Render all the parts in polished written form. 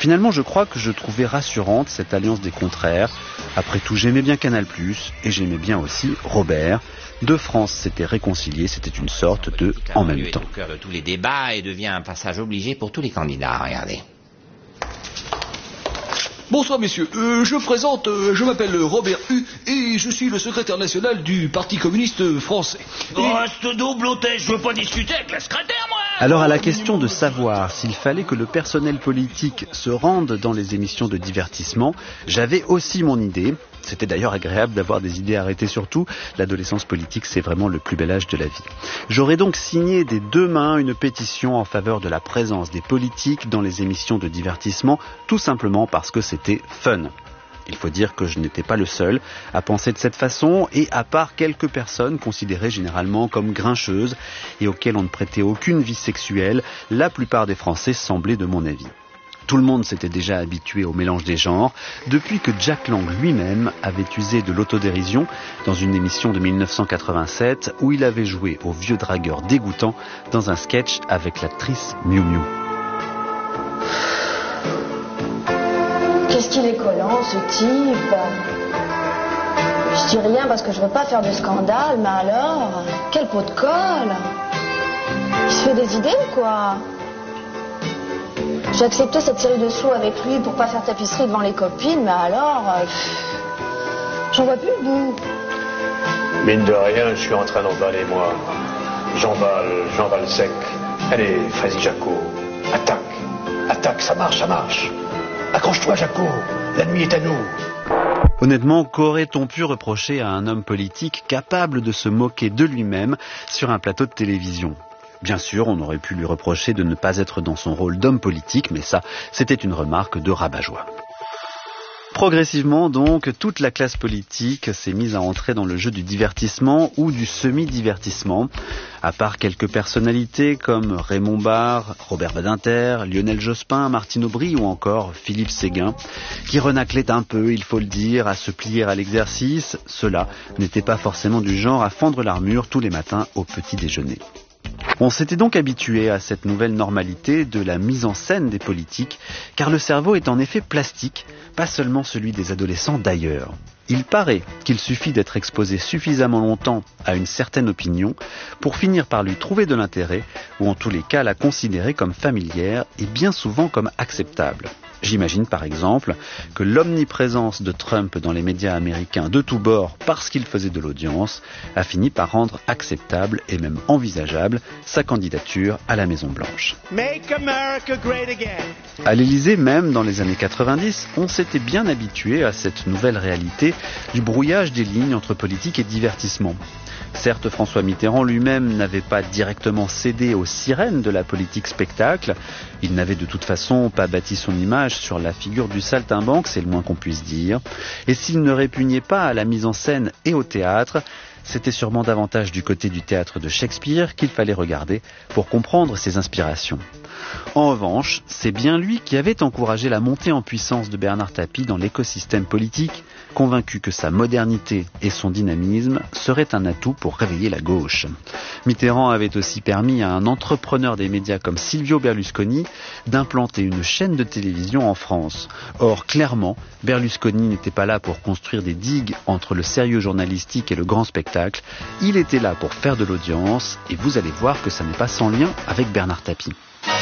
Finalement, je crois que je trouvais rassurante cette alliance des contraires. Après tout, j'aimais bien Canal+, et j'aimais bien aussi Robert. Deux France s'étaient réconciliées, c'était une sorte de « en même temps ». Au cœur de tous les débats et devient un passage obligé pour tous les candidats, regardez. Bonsoir messieurs, je me présente, je m'appelle Robert Hu et je suis le secrétaire national du Parti communiste français. Reste double hôtesse, je veux pas discuter avec la secrétaire moi. Alors à la question de savoir s'il fallait que le personnel politique se rende dans les émissions de divertissement, j'avais aussi mon idée. C'était d'ailleurs agréable d'avoir des idées arrêtées surtout. L'adolescence politique, c'est vraiment le plus bel âge de la vie. J'aurais donc signé des deux mains une pétition en faveur de la présence des politiques dans les émissions de divertissement, tout simplement parce que c'était fun. Il faut dire que je n'étais pas le seul à penser de cette façon, et à part quelques personnes considérées généralement comme grincheuses et auxquelles on ne prêtait aucune vie sexuelle, la plupart des Français semblaient de mon avis. Tout le monde s'était déjà habitué au mélange des genres depuis que Jack Lang lui-même avait usé de l'autodérision dans une émission de 1987 où il avait joué au vieux dragueur dégoûtant dans un sketch avec l'actrice Miu Miu. Qu'est-ce qu'il est collant ce type? Je dis rien parce que je veux pas faire de scandale, mais alors, quel pot de colle! Il se fait des idées ou quoi? J'ai accepté cette série de sous avec lui pour pas faire tapisserie devant les copines, mais alors... j'en vois plus le bout. Mine de rien, je suis en train d'emballer, moi. J'emballe sec. Allez, vas-y, Jaco. Attaque. Attaque, ça marche. Accroche-toi, Jaco. La nuit est à nous. Honnêtement, qu'aurait-on pu reprocher à un homme politique capable de se moquer de lui-même sur un plateau de télévision ? Bien sûr, on aurait pu lui reprocher de ne pas être dans son rôle d'homme politique, mais ça, c'était une remarque de rabat-joie. Progressivement, donc, toute la classe politique s'est mise à entrer dans le jeu du divertissement ou du semi-divertissement. À part quelques personnalités comme Raymond Barre, Robert Badinter, Lionel Jospin, Martine Aubry ou encore Philippe Séguin, qui renaclaient un peu, il faut le dire, à se plier à l'exercice, ceux-là n'étaient pas forcément du genre à fendre l'armure tous les matins au petit déjeuner. On s'était donc habitué à cette nouvelle normalité de la mise en scène des politiques, car le cerveau est en effet plastique, pas seulement celui des adolescents d'ailleurs. Il paraît qu'il suffit d'être exposé suffisamment longtemps à une certaine opinion pour finir par lui trouver de l'intérêt, ou en tous les cas la considérer comme familière et bien souvent comme acceptable. J'imagine par exemple que l'omniprésence de Trump dans les médias américains de tous bords parce qu'il faisait de l'audience a fini par rendre acceptable et même envisageable sa candidature à la Maison-Blanche. Make America great again. À l'Élysée, même dans les années 90, on s'était bien habitué à cette nouvelle réalité du brouillage des lignes entre politique et divertissement. Certes, François Mitterrand lui-même n'avait pas directement cédé aux sirènes de la politique spectacle. Il n'avait de toute façon pas bâti son image sur la figure du saltimbanque, c'est le moins qu'on puisse dire. Et s'il ne répugnait pas à la mise en scène et au théâtre, c'était sûrement davantage du côté du théâtre de Shakespeare qu'il fallait regarder pour comprendre ses inspirations. En revanche, c'est bien lui qui avait encouragé la montée en puissance de Bernard Tapie dans l'écosystème politique, convaincu que sa modernité et son dynamisme seraient un atout pour réveiller la gauche. Mitterrand avait aussi permis à un entrepreneur des médias comme Silvio Berlusconi d'implanter une chaîne de télévision en France. Or, clairement, Berlusconi n'était pas là pour construire des digues entre le sérieux journalistique et le grand spectacle. Il était là pour faire de l'audience, et vous allez voir que ça n'est pas sans lien avec Bernard Tapie.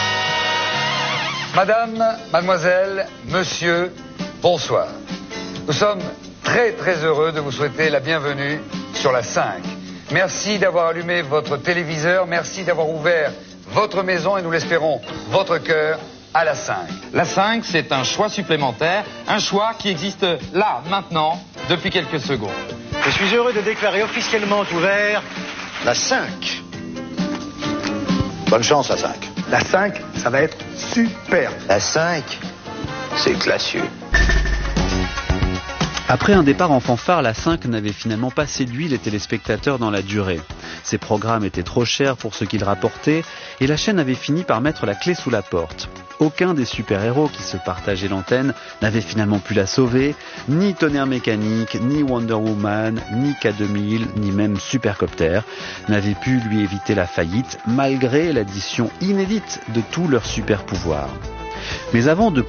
Madame, mademoiselle, monsieur, bonsoir. Nous sommes très heureux de vous souhaiter la bienvenue sur la 5. Merci d'avoir allumé votre téléviseur, merci d'avoir ouvert votre maison et nous l'espérons, votre cœur à la 5. La 5, c'est un choix supplémentaire, un choix qui existe là, maintenant, depuis quelques secondes. Je suis heureux de déclarer officiellement ouvert la 5. Bonne chance, la 5. La 5, ça va être super. La 5, c'est classieux. Après un départ en fanfare, la 5 n'avait finalement pas séduit les téléspectateurs dans la durée. Ses programmes étaient trop chers pour ce qu'ils rapportaient et la chaîne avait fini par mettre la clé sous la porte. Aucun des super-héros qui se partageaient l'antenne n'avait finalement pu la sauver, ni Tonnerre Mécanique, ni Wonder Woman, ni K2000, ni même Supercopter n'avaient pu lui éviter la faillite malgré l'addition inédite de tous leurs super-pouvoirs. Mais avant de